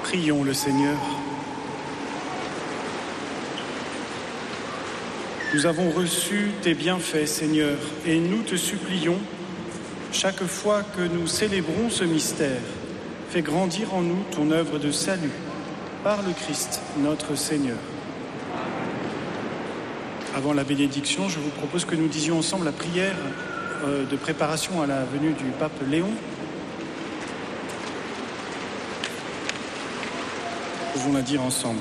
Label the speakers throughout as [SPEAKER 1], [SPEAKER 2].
[SPEAKER 1] Prions le Seigneur. Nous avons reçu tes bienfaits, Seigneur, et nous te supplions, chaque fois que nous célébrons ce mystère, fais grandir en nous ton œuvre de salut, par le Christ, notre Seigneur. Avant la bénédiction, je vous propose que nous disions ensemble la prière de préparation à la venue du pape Léon. Nous pouvons la dire ensemble.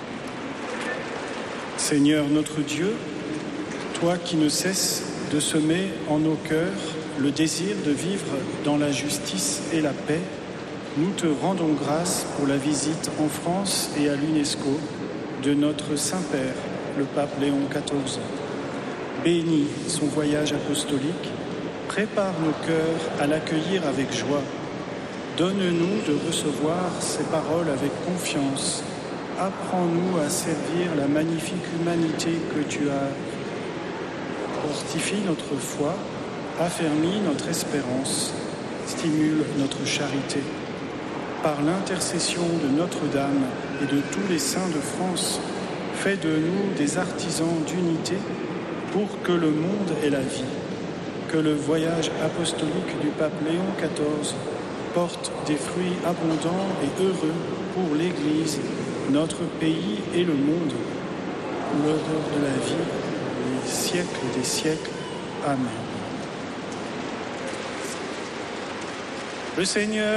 [SPEAKER 1] Seigneur notre Dieu, toi qui ne cesses de semer en nos cœurs le désir de vivre dans la justice et la paix, nous te rendons grâce pour la visite en France et à l'UNESCO de notre Saint-Père, le pape Léon XIV. Bénis son voyage apostolique, prépare nos cœurs à l'accueillir avec joie. Donne-nous de recevoir ses paroles avec confiance. Apprends-nous à servir la magnifique humanité que tu as. Fortifie notre foi, affermis notre espérance, stimule notre charité. Par l'intercession de Notre-Dame et de tous les saints de France, fais de nous des artisans d'unité pour que le monde ait la vie. Que le voyage apostolique du pape Léon XIV porte des fruits abondants et heureux pour l'Église, notre pays et le monde. L'honneur de la vie, les siècles des siècles. Amen. Le Seigneur